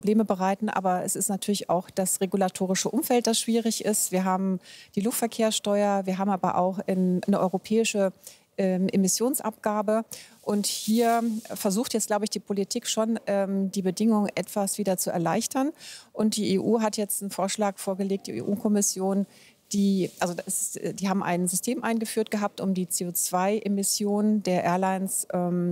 Probleme bereiten, aber es ist natürlich auch das regulatorische Umfeld, das schwierig ist. Wir haben die Luftverkehrssteuer, wir haben aber auch eine europäische Emissionsabgabe. Und hier versucht jetzt, glaube ich, die Politik schon, die Bedingungen etwas wieder zu erleichtern. Und die EU hat jetzt einen Vorschlag vorgelegt, die EU-Kommission, die haben ein System eingeführt gehabt, um die CO2-Emissionen der Airlines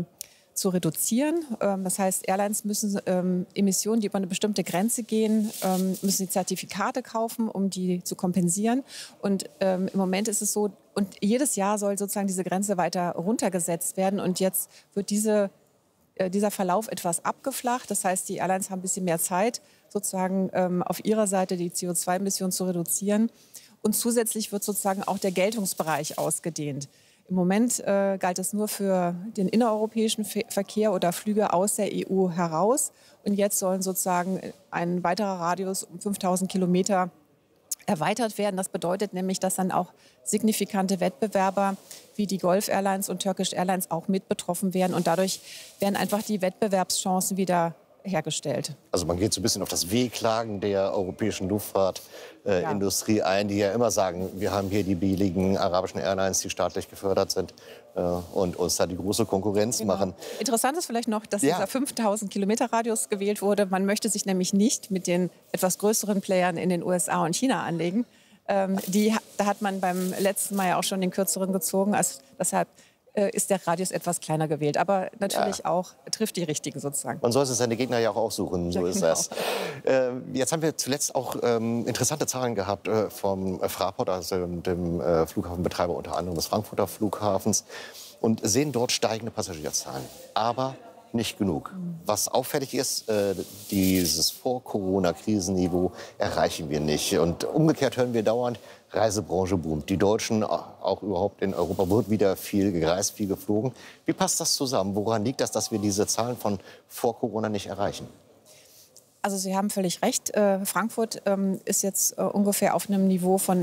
zu reduzieren. Das heißt, Airlines müssen Emissionen, die über eine bestimmte Grenze gehen, müssen die Zertifikate kaufen, um die zu kompensieren. Und im Moment ist es so, und jedes Jahr soll sozusagen diese Grenze weiter runtergesetzt werden. Und jetzt wird dieser Verlauf etwas abgeflacht. Das heißt, die Airlines haben ein bisschen mehr Zeit, sozusagen auf ihrer Seite die CO2-Emissionen zu reduzieren. Und zusätzlich wird sozusagen auch der Geltungsbereich ausgedehnt. Im Moment galt es nur für den innereuropäischen Verkehr oder Flüge aus der EU heraus. Und jetzt sollen sozusagen ein weiterer Radius um 5000 Kilometer erweitert werden. Das bedeutet nämlich, dass dann auch signifikante Wettbewerber wie die Gulf Airlines und Turkish Airlines auch mit betroffen werden. Und dadurch werden einfach die Wettbewerbschancen wieder hergestellt. Also man geht so ein bisschen auf das Wehklagen der europäischen Luftfahrtindustrie ein, die ja immer sagen, wir haben hier die billigen arabischen Airlines, die staatlich gefördert sind und uns da die große Konkurrenz machen. Interessant ist vielleicht noch, dass dieser 5000 Kilometer Radius gewählt wurde. Man möchte sich nämlich nicht mit den etwas größeren Playern in den USA und China anlegen. Da hat man beim letzten Mal ja auch schon den kürzeren gezogen. Also deshalb ist der Radius etwas kleiner gewählt. Aber natürlich auch trifft die Richtigen sozusagen. Man soll seine Gegner ja auch aussuchen, so ist das. Jetzt haben wir zuletzt auch interessante Zahlen gehabt vom Fraport, also dem Flughafenbetreiber unter anderem des Frankfurter Flughafens, und sehen dort steigende Passagierzahlen. Aber nicht genug. Was auffällig ist, dieses Vor-Corona-Krisenniveau erreichen wir nicht. Und umgekehrt hören wir dauernd, Reisebranche boomt. Die Deutschen, auch überhaupt in Europa, wird wieder viel gereist, viel geflogen. Wie passt das zusammen? Woran liegt das, dass wir diese Zahlen von vor Corona nicht erreichen? Also Sie haben völlig recht. Frankfurt ist jetzt ungefähr auf einem Niveau von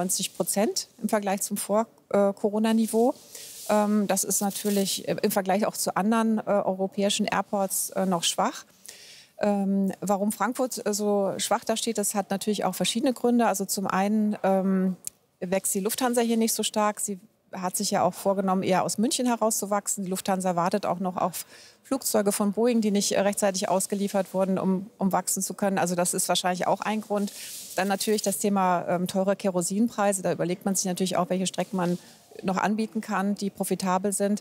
91% im Vergleich zum Vor-Corona-Niveau. Das ist natürlich im Vergleich auch zu anderen europäischen Airports noch schwach. Warum Frankfurt so schwach da steht, das hat natürlich auch verschiedene Gründe. Also zum einen wächst die Lufthansa hier nicht so stark. Sie hat sich ja auch vorgenommen, eher aus München herauszuwachsen. Die Lufthansa wartet auch noch auf Flugzeuge von Boeing, die nicht rechtzeitig ausgeliefert wurden, um wachsen zu können. Also das ist wahrscheinlich auch ein Grund. Dann natürlich das Thema teure Kerosinpreise. Da überlegt man sich natürlich auch, welche Strecken man noch anbieten kann, die profitabel sind.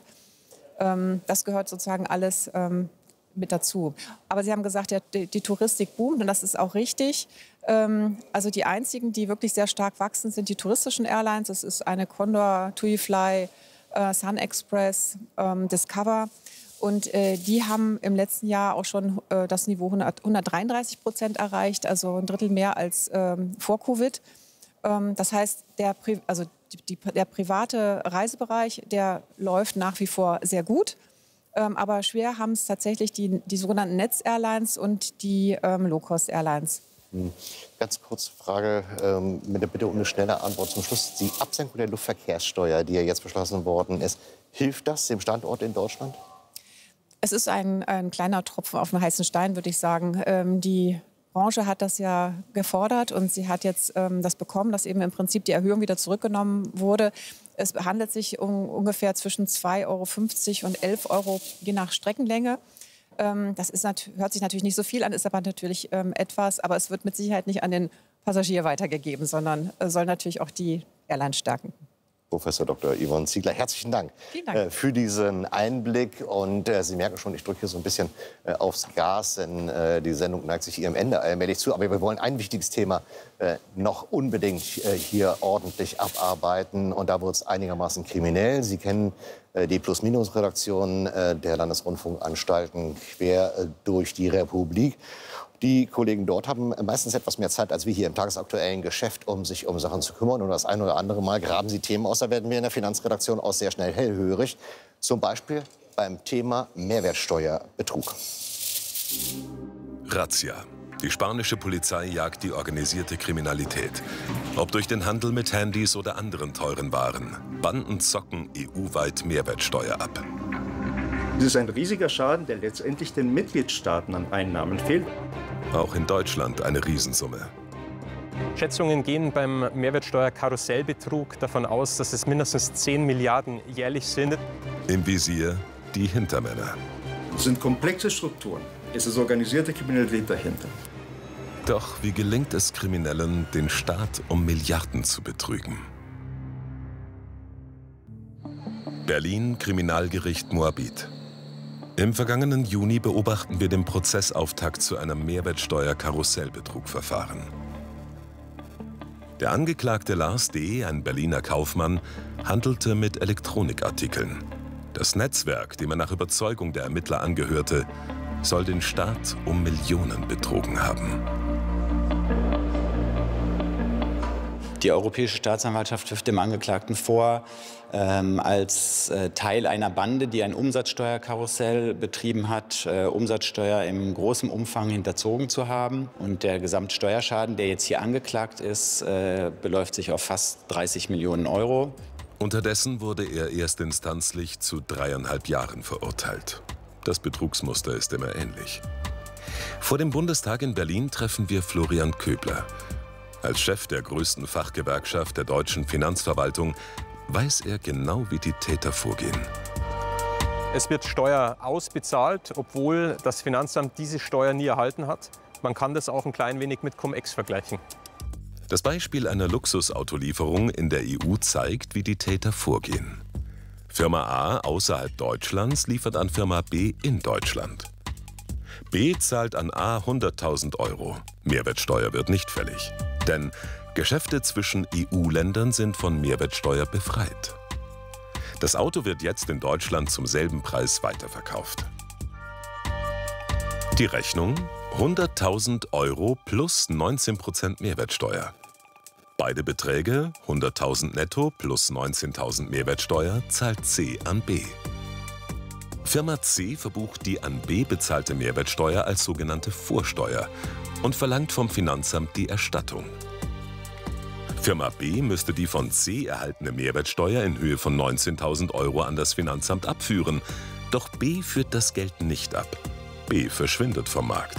Das gehört sozusagen alles mit dazu. Aber Sie haben gesagt, die Touristik boomt und das ist auch richtig. Also die einzigen, die wirklich sehr stark wachsen, sind die touristischen Airlines. Das ist eine Condor, TuiFly, Sun Express, Discover. Und die haben im letzten Jahr auch schon das Niveau 133% erreicht, also ein Drittel mehr als vor Covid. Das heißt, der private Reisebereich, der läuft nach wie vor sehr gut. Aber schwer haben es tatsächlich die sogenannten Netz-Airlines und die Low-Cost-Airlines. Ganz kurze Frage, mit der Bitte um eine schnelle Antwort zum Schluss. Die Absenkung der Luftverkehrssteuer, die ja jetzt beschlossen worden ist, hilft das dem Standort in Deutschland? Es ist ein kleiner Tropfen auf den heißen Stein, würde ich sagen. Die Branche hat das ja gefordert und sie hat jetzt das bekommen, dass eben im Prinzip die Erhöhung wieder zurückgenommen wurde. Es handelt sich um ungefähr zwischen 2,50 € und 11 € je nach Streckenlänge. Das hört sich natürlich nicht so viel an, ist aber natürlich etwas. Aber es wird mit Sicherheit nicht an den Passagier weitergegeben, sondern soll natürlich auch die Airline stärken. Professor Dr. Yvonne Ziegler, herzlichen Dank für diesen Einblick. Und Sie merken schon, ich drücke hier so ein bisschen aufs Gas, denn die Sendung neigt sich ihrem Ende allmählich zu. Aber wir wollen ein wichtiges Thema noch unbedingt hier ordentlich abarbeiten. Und da wird es einigermaßen kriminell. Sie kennen die Plus-Minus-Redaktion der Landesrundfunkanstalten quer durch die Republik. Die Kollegen dort haben meistens etwas mehr Zeit als wir hier im tagesaktuellen Geschäft, um sich um Sachen zu kümmern. Und das ein oder andere Mal graben sie Themen aus. Da werden wir in der Finanzredaktion auch sehr schnell hellhörig. Zum Beispiel beim Thema Mehrwertsteuerbetrug. Razzia. Die spanische Polizei jagt die organisierte Kriminalität. Ob durch den Handel mit Handys oder anderen teuren Waren. Banden zocken EU-weit Mehrwertsteuer ab. Es ist ein riesiger Schaden, der letztendlich den Mitgliedstaaten an Einnahmen fehlt. Auch in Deutschland eine Riesensumme. Schätzungen gehen beim Mehrwertsteuerkarussellbetrug davon aus, dass es mindestens 10 Milliarden jährlich sind. Im Visier die Hintermänner. Es sind komplexe Strukturen. Es ist organisierte Kriminalität dahinter. Doch wie gelingt es Kriminellen, den Staat um Milliarden zu betrügen? Berlin, Kriminalgericht Moabit. Im vergangenen Juni beobachten wir den Prozessauftakt zu einem Mehrwertsteuer-Karussellbetrugverfahren. Der Angeklagte Lars D., ein Berliner Kaufmann, handelte mit Elektronikartikeln. Das Netzwerk, dem er nach Überzeugung der Ermittler angehörte, soll den Staat um Millionen betrogen haben. Die Europäische Staatsanwaltschaft wirft dem Angeklagten vor, als Teil einer Bande, die ein Umsatzsteuerkarussell betrieben hat, Umsatzsteuer im großen Umfang hinterzogen zu haben. Und der Gesamtsteuerschaden, der jetzt hier angeklagt ist, beläuft sich auf fast 30 Millionen Euro. Unterdessen wurde er erstinstanzlich zu 3,5 Jahren verurteilt. Das Betrugsmuster ist immer ähnlich. Vor dem Bundestag in Berlin treffen wir Florian Köbler. Als Chef der größten Fachgewerkschaft der deutschen Finanzverwaltung weiß er genau, wie die Täter vorgehen. Es wird Steuer ausbezahlt, obwohl das Finanzamt diese Steuer nie erhalten hat. Man kann das auch ein klein wenig mit Cum-Ex vergleichen. Das Beispiel einer Luxusautolieferung in der EU zeigt, wie die Täter vorgehen. Firma A außerhalb Deutschlands liefert an Firma B in Deutschland. B zahlt an A 100.000 Euro. Mehrwertsteuer wird nicht fällig. Denn Geschäfte zwischen EU-Ländern sind von Mehrwertsteuer befreit. Das Auto wird jetzt in Deutschland zum selben Preis weiterverkauft. Die Rechnung? 100.000 Euro plus 19% Mehrwertsteuer. Beide Beträge, 100.000 netto plus 19.000 Mehrwertsteuer, zahlt C an B. Firma C verbucht die an B bezahlte Mehrwertsteuer als sogenannte Vorsteuer und verlangt vom Finanzamt die Erstattung. Firma B müsste die von C erhaltene Mehrwertsteuer in Höhe von 19.000 Euro an das Finanzamt abführen. Doch B führt das Geld nicht ab. B verschwindet vom Markt.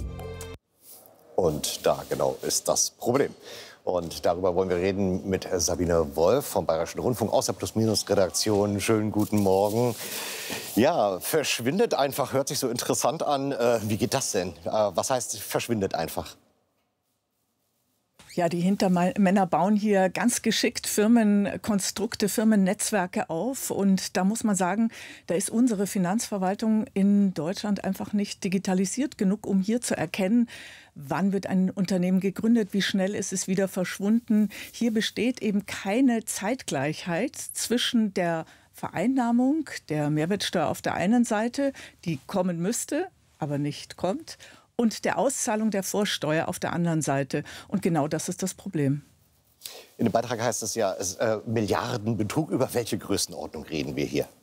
Und da genau ist das Problem. Und darüber wollen wir reden mit Sabine Wolf vom Bayerischen Rundfunk aus der Plus-Minus-Redaktion. Schönen guten Morgen. Ja, verschwindet einfach, hört sich so interessant an. Wie geht das denn? Was heißt verschwindet einfach? Ja, die Hintermänner bauen hier ganz geschickt Firmenkonstrukte, Firmennetzwerke auf. Und da muss man sagen, da ist unsere Finanzverwaltung in Deutschland einfach nicht digitalisiert genug, um hier zu erkennen, wann wird ein Unternehmen gegründet, wie schnell ist es wieder verschwunden. Hier besteht eben keine Zeitgleichheit zwischen der Vereinnahmung der Mehrwertsteuer auf der einen Seite, die kommen müsste, aber nicht kommt, und der Auszahlung der Vorsteuer auf der anderen Seite. Und genau das ist das Problem. In dem Beitrag heißt es ja, Milliardenbetrug. Über welche Größenordnung reden wir hier?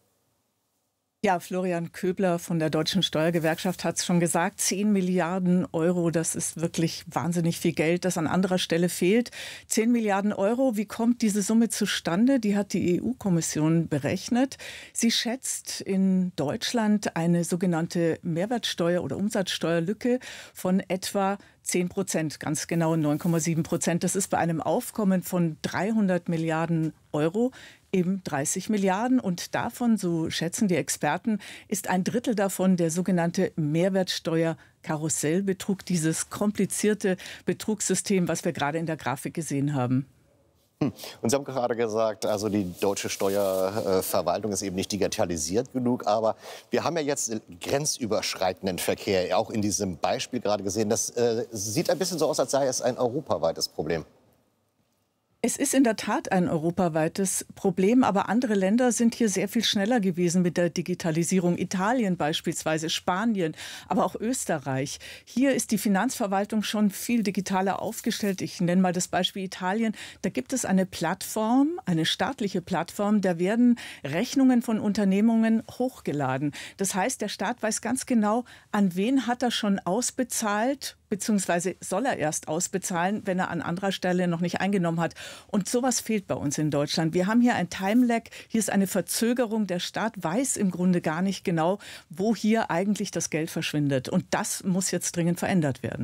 Ja, Florian Köbler von der Deutschen Steuergewerkschaft hat es schon gesagt, 10 Milliarden Euro, das ist wirklich wahnsinnig viel Geld, das an anderer Stelle fehlt. 10 Milliarden Euro, wie kommt diese Summe zustande? Die hat die EU-Kommission berechnet. Sie schätzt in Deutschland eine sogenannte Mehrwertsteuer- oder Umsatzsteuerlücke von etwa 10%, ganz genau 9,7%. Das ist bei einem Aufkommen von 300 Milliarden Euro eben 30 Milliarden. Und davon, so schätzen die Experten, ist ein Drittel davon der sogenannte Mehrwertsteuer-Karussellbetrug, dieses komplizierte Betrugssystem, was wir gerade in der Grafik gesehen haben. Und Sie haben gerade gesagt, also die deutsche Steuerverwaltung ist eben nicht digitalisiert genug. Aber wir haben ja jetzt grenzüberschreitenden Verkehr, auch in diesem Beispiel gerade gesehen. Das sieht ein bisschen so aus, als sei es ein europaweites Problem. Es ist in der Tat ein europaweites Problem, aber andere Länder sind hier sehr viel schneller gewesen mit der Digitalisierung. Italien beispielsweise, Spanien, aber auch Österreich. Hier ist die Finanzverwaltung schon viel digitaler aufgestellt. Ich nenne mal das Beispiel Italien. Da gibt es eine Plattform, eine staatliche Plattform, da werden Rechnungen von Unternehmungen hochgeladen. Das heißt, der Staat weiß ganz genau, an wen hat er schon ausbezahlt, beziehungsweise soll er erst ausbezahlen, wenn er an anderer Stelle noch nicht eingenommen hat. Und sowas fehlt bei uns in Deutschland. Wir haben hier ein Time-Lag, hier ist eine Verzögerung. Der Staat weiß im Grunde gar nicht genau, wo hier eigentlich das Geld verschwindet. Und das muss jetzt dringend verändert werden.